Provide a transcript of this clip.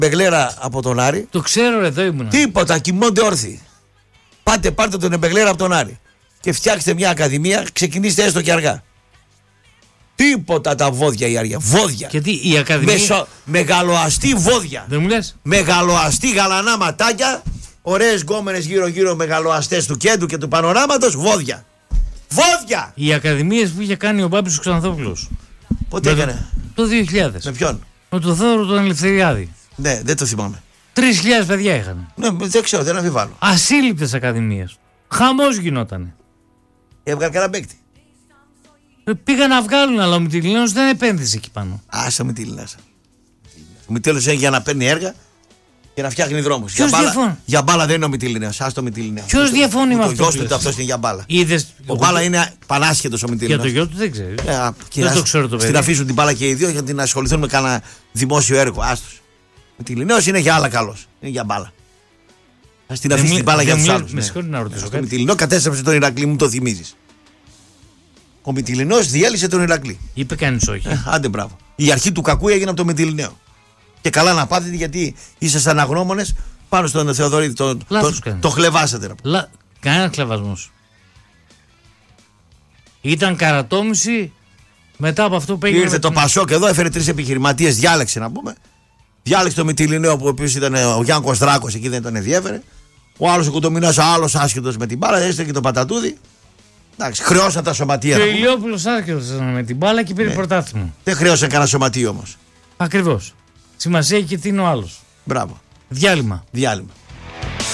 Μπεγλέρα από τον Άρη. Το ξέρω, εδώ ήμουν. Τίποτα, κοιμώνται όρθιοι. Πάρτε τον Μπεγλέρα από τον Άρη. Και φτιάξτε μια ακαδημία, ξεκινήστε έστω και αργά. Τίποτα τα βόδια η Άρια. Βόδια. Και τι, η ακαδημία. Μεγαλοαστή βόδια. Δεν μου λες. Μεγαλοαστή γαλανά ματάκια. Ωραίες γκόμενες γύρω-γύρω μεγαλοαστές του κέντρου και του πανοράματος. Βόδια. Βόδια! Οι ακαδημίες που είχε κάνει ο Μπάμπης ο Ξανθόπουλος. Πότε έκανε? Το 2000. Με ποιον? Με τον Θόδωρο τον Ελευθεριάδη. Ναι, δεν το θυμάμαι. 3.000 παιδιά είχαν. Ναι, δεν ξέρω, δεν αμφιβάλλω. Ασύλληπτες ακαδημίες. Χαμός γινότανε. Έβγαλε κανένα παίκτη. Πήγαν να βγάλουν, αλλά ο Μυτιληναίος δεν επένδυσε εκεί πάνω. Άσε ο Μυτιληναίος. Ο Μυτιληναίος έχει για να παίρνει έργα και να φτιάχνει δρόμους. Για μπάλα δεν είναι ο Μυτιληναίος. Άσε το Μυτιληναίο. Ποιος διαφωνεί με αυτό? Το γιος του αυτός είναι για μπάλα. Ο μπάλα είναι πανάσχετος ο Μυτιληναίος. Για το γιο του δεν ξέρει. Δεν το ξέρω το παιδί. Στην αφήσουν την μπάλα και οι δύο για να ασχοληθούν με κανένα δημόσιο έργο. Άστος. Ο Μυτιληναίος είναι για άλλα καλός. Είναι για μπάλα. Α την αφήσει την μπάλα για τους άλλους. Με συγχωρείτε να ρωτήσω. Ο Μυτιληναίος κατέστρεψε τον Ηρακλή, μου το θυμίζεις. Ο Μυτιληναίος διέλυσε τον Ηρακλή. Είπε κανείς όχι. Άντε μπράβο. Η αρχή του κακού έγινε από το Μυτιληναίο. Και καλά να πάθετε γιατί ήσασταν αγνώμονες πάνω στον Θεοδωρίδη. Το χλεβάσατε. Κανένα χλεβασμός. Ήταν καρατόμηση μετά από αυτό που έγινε. Ήρθε το Πασόκ εδώ, έφερε 3 επιχειρηματίες, διάλεξε να πούμε. Διάλεξε το Μυτιληναίο που ο οποίος ήταν ο Γιάνκος Δράκος, εκεί δεν τον ενδιέφερε. Ο άλλος ο Κουτομινάς, ο άλλος άσχετος με την μπάλα, έστειλε και το Πατατούδι. Εντάξει, χρεώσαν τα σωματεία. Και ο Ηλιόπουλος άσχετος με την μπάλα και πήρε πρωτάθλημα. Δεν χρεώσαν κανένα σωματείο όμως. Ακριβώς. Σημασία έχει και τι είναι ο άλλος. Μπράβο. Διάλειμμα.